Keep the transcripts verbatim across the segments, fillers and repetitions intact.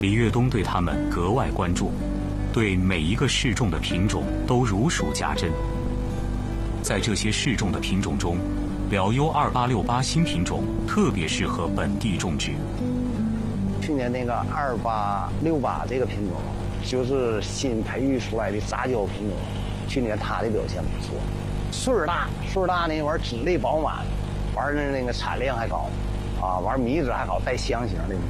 李越东对他们格外关注，对每一个试种的品种都如数家珍。在这些试种的品种中，辽优二八六八新品种特别适合本地种植。 去年那个二八六八这个品种，就是新培育出来的杂交品种，去年它的表现不错，穗儿大，穗儿大呢，完籽类饱满，完了那个产量还高，啊，完米质还好，带香型的。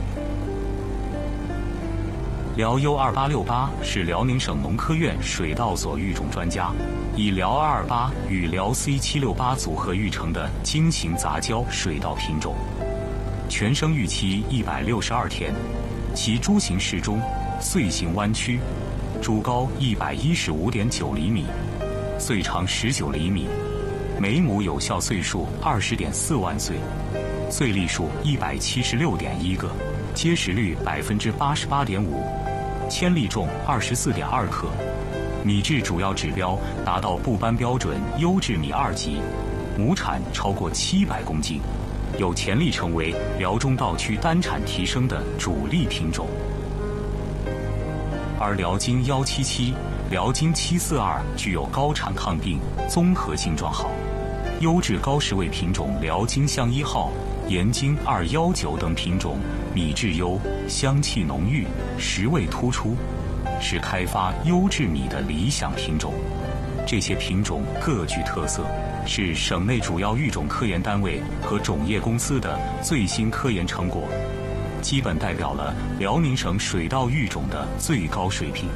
辽优二八六八是辽宁省农科院水稻所育种专家以辽二二八与辽 C 七六八组合育成的精型杂交水稻品种，全生育期一百六十二天，其株形适中，穗形弯曲，株高一百一十五点九厘米，穗长十九厘米，每亩有效穗数二十点四万穗，穗粒数一百七十六点一个，结实率百分之八十八点五，千粒重二十四点二克，米质主要指标达到部班标准优质米二级，亩产超过七百公斤，有潜力成为辽中稻区单产提升的主力品种。而辽金一七七、辽金七四二具有高产抗病、综合性状好，优质高食味品种辽金香一号、盐金二一九等品种米质优，香气浓郁，食味突出，是开发优质米的理想品种。这些品种各具特色，是省内主要育种科研单位和种业公司的最新科研成果，基本代表了辽宁省水稻育种的最高水平。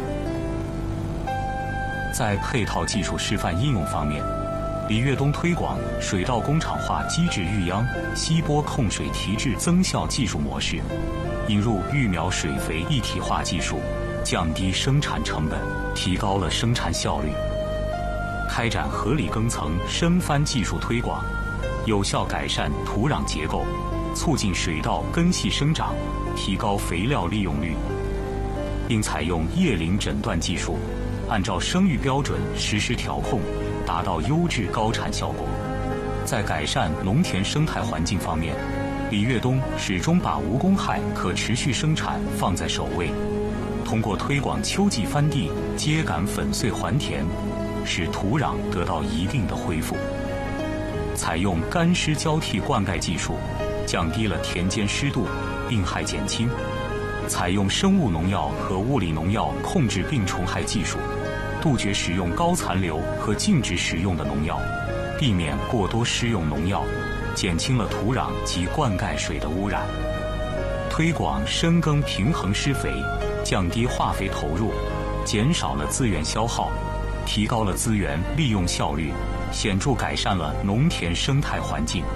在配套技术示范应用方面，李越东推广水稻工厂化机制育秧、稀播控水提质增效技术模式，引入育苗水肥一体化技术，降低生产成本，提高了生产效率。开展合理耕层深翻技术推广，有效改善土壤结构，促进水稻根系生长，提高肥料利用率，并采用叶龄诊断技术，按照生育标准实施调控，达到优质高产效果。在改善农田生态环境方面，李越东始终把无公害可持续生产放在首位，通过推广秋季翻地、秸秆粉碎还田，使土壤得到一定的恢复。采用干湿交替灌溉技术，降低了田间湿度，病害减轻。采用生物农药和物理农药控制病虫害技术，杜绝使用高残留和禁止使用的农药，避免过多施用农药，减轻了土壤及灌溉水的污染。推广深耕平衡施肥，降低化肥投入，减少了资源消耗，提高了资源利用效率，显著改善了农田生态环境。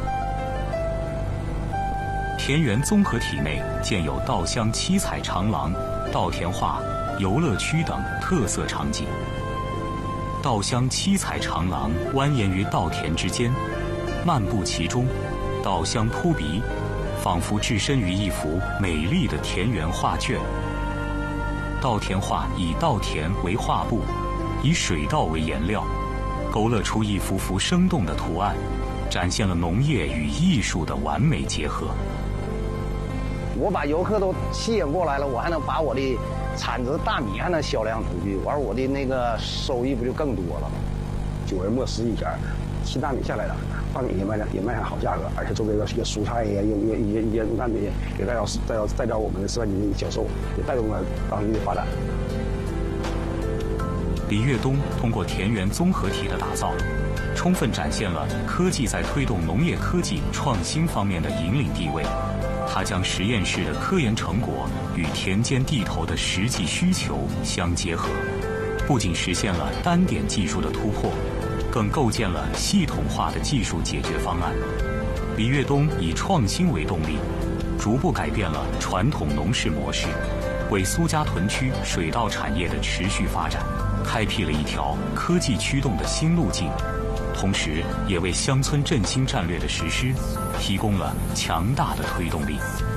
田园综合体内建有稻香七彩长廊、稻田画、游乐区等特色场景。稻香七彩长廊蜿蜒于稻田之间，漫步其中，稻香扑鼻，仿佛置身于一幅美丽的田园画卷。稻田画以稻田为画布，以水稻为颜料，勾勒出一幅幅生动的图案，展现了农业与艺术的完美结合。 我把游客都吸引过来了，我还能把我的产值大米还能销量出去，完我的那个收益不就更多了吗？ 九月末十一天，新大米下来了，大米也卖也卖上好价格，而且作为一个一个蔬菜呀，一些一些一些农产品，也带到带到带到我们的示范经济销售，也带动了当地的发展。 李越东通过田园综合体的打造，充分展现了科技在推动农业科技创新方面的引领地位。他将实验室的科研成果与田间地头的实际需求相结合，不仅实现了单点技术的突破，更构建了系统化的技术解决方案。李越东以创新为动力，逐步改变了传统农事模式，为苏家屯区水稻产业的持续发展开辟了一条科技驱动的新路径，同时也为乡村振兴战略的实施提供了强大的推动力。